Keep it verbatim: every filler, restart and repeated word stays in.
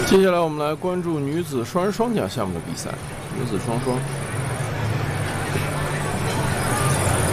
接下来我们来关注女子双人双桨项目的比赛。女子双双